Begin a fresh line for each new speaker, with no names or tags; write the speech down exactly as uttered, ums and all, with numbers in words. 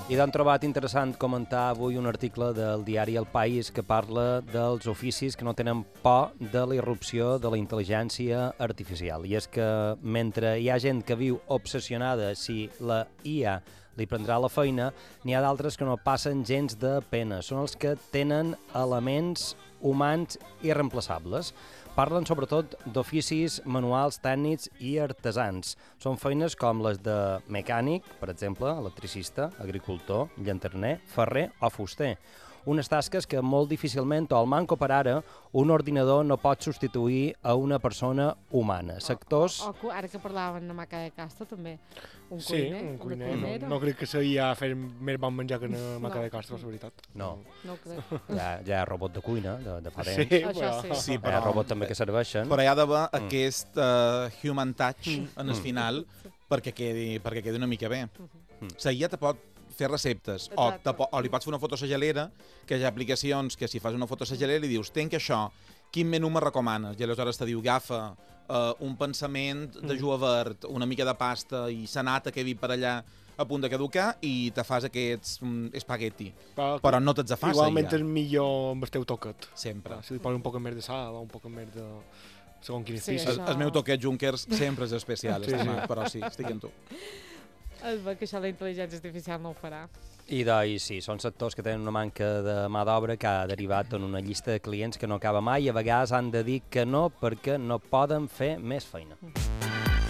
I d'han trobat interessant comentar avui un article del diari El País que parla dels oficis que no tenen por de la irrupció de la intel·ligència artificial. I és que mentre hi ha gent que viu obsessionada si la I A li prendrà la feina, n'hi ha d'altres que no passen gens de pena. Són els que tenen elements humans irreemplaçables. Parlen sobretot d'oficis manuals, tècnics i artesans. Són feines com les de mecànic, per exemple, electricista, agricultor, llanterner, ferrer o fuster. Unes tasques que molt difícilment, o al manco per ara, un ordinador no pot substituir a una persona humana. Sectors...
O, o, ara que parlàvem de Maca de Castro, també. Un
sí,
cuiner,
un cuiner.
una
No, no crec que sigui a fer més bon menjar que una Maca
No.
de Castro, la veritat.
No,
No ho crec.
ja, ja hi ha robot de cuina, de, de fa
Sí,
temps.
Això
però...
sí.
Sí,
Hi ha
però,
robots també que serveixen.
però hi ha d'haver
Mm.
aquest uh, human touch
Mm.
en el final perquè quedi, perquè quedi una mica bé.
Mm.
La I A te pot fer receptes, o,
Exacte.
te po o li pots fer una foto a la gelera, que hi ha aplicacions que si fas una foto a la gelera i dius, tenc això, quin menú me recomanes? I aleshores te diu, agafa uh, un pensament de julivert, una mica de pasta i sanata que he vist per allà a punt de caducar i te fas aquests mm, espagueti.
Però,
Però no te'ls fas,
igualment
ja.
és millor amb el teu toquet.
Sempre.
Si li posa un poc més de sal o un poc més de... Segons quin
Sí,
ofici.
El,
això-
el meu toquet Junkers sempre és especial,
Sí,
estimat,
sí.
però sí, estic amb tu.
Es veu que això la intel·ligència artificial no ho farà.
I doncs, sí, són sectors que tenen una manca de mà d'obra que ha derivat en una llista de clients que no acaba mai i a vegades han de dir que no perquè no poden fer més feina.